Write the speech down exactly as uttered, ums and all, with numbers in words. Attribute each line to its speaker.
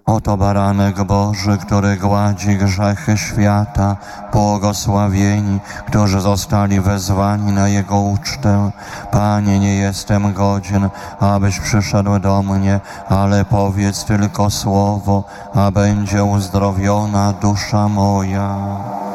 Speaker 1: Oto baranek Boży, który gładzi grzechy świata. Błogosławieni, którzy zostali wezwani na Jego ucztę. Panie, nie jestem godzien, abyś przyszedł do mnie, ale powiedz tylko słowo, a będzie uzdrowiona dusza moja.